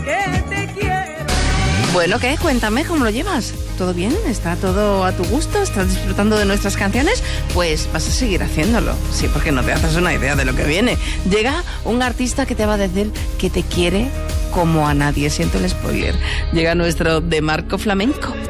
que te quiero. Bueno, ¿qué? Cuéntame, ¿cómo lo llevas? ¿Todo bien? ¿Está todo a tu gusto? ¿Estás disfrutando de nuestras canciones? Pues vas a seguir haciéndolo. Sí, porque no te haces una idea de lo que viene. Llega un artista que te va a decir que te quiere como a nadie. Siento el spoiler. Llega nuestro De Marco Flamenco.